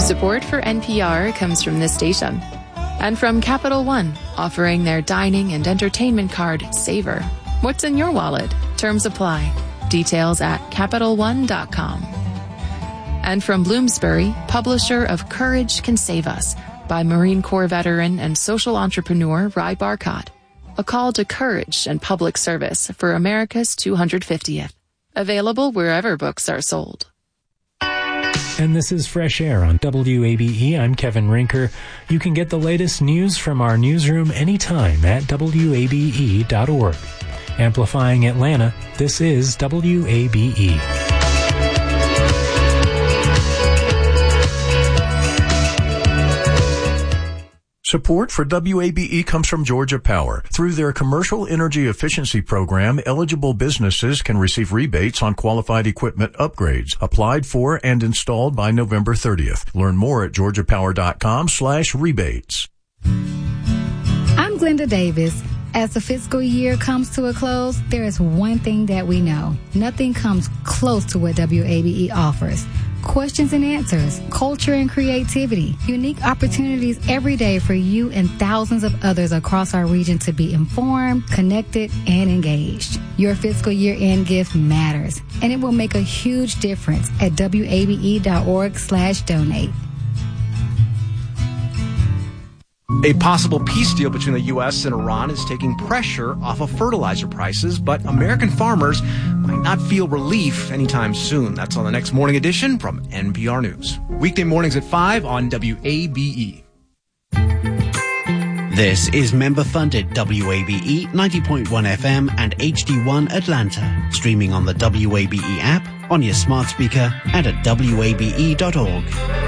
Support for NPR comes from this station. And from Capital One, offering their dining and entertainment card, Savor. What's in your wallet? Terms apply. Details at CapitalOne.com. And from Bloomsbury, publisher of Courage Can Save Us, by Marine Corps veteran and social entrepreneur Ry Barcott. A call to courage and public service for America's 250th. Available wherever books are sold. And this is Fresh Air on WABE. I'm Kevin Rinker. You can get the latest news from our newsroom anytime at WABE.org. Amplifying Atlanta, this is WABE. Support for WABE comes from Georgia Power. Through their commercial energy efficiency program, eligible businesses can receive rebates on qualified equipment upgrades, applied for and installed by November 30th. Learn more at georgiapower.com/rebates. I'm Glenda Davis. As the fiscal year comes to a close, there is one thing that we know. Nothing comes close to what WABE offers. Questions and answers, culture and creativity, unique opportunities every day for you and thousands of others across our region to be informed, connected, and engaged. Your fiscal year-end gift matters, and it will make a huge difference at WABE.org/donate. A possible peace deal between the U.S. and Iran is taking pressure off of fertilizer prices, but American farmers might not feel relief anytime soon. That's on the next Morning Edition from NPR News. Weekday mornings at 5 on WABE. This is member-funded WABE 90.1 FM and HD1 Atlanta. Streaming on the WABE app, on your smart speaker, and at WABE.org.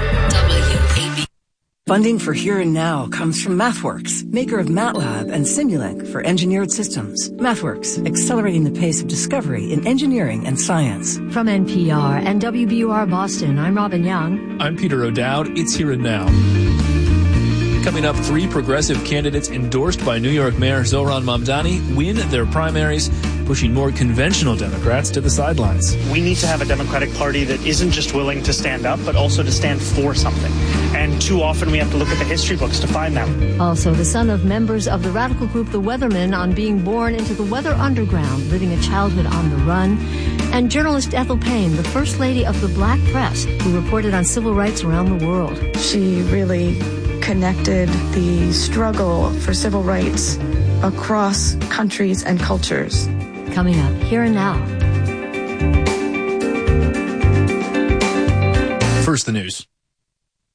Funding for Here and Now comes from MathWorks, maker of MATLAB and Simulink for engineered systems. MathWorks, accelerating the pace of discovery in engineering and science. From NPR and WBUR Boston, I'm Robin Young. I'm Peter O'Dowd. It's Here and Now. Coming up, 3 progressive candidates endorsed by New York Mayor Zohran Mamdani win their primaries, pushing more conventional Democrats to the sidelines. We need to have a Democratic Party that isn't just willing to stand up, but also to stand for something. And too often we have to look at the history books to find that. Also, the son of members of the radical group The Weathermen on being born into the weather underground, living a childhood on the run. And journalist Ethel Payne, the first lady of the black press, who reported on civil rights around the world. She really connected the struggle for civil rights across countries and cultures. Coming up, Here and Now. First, the news.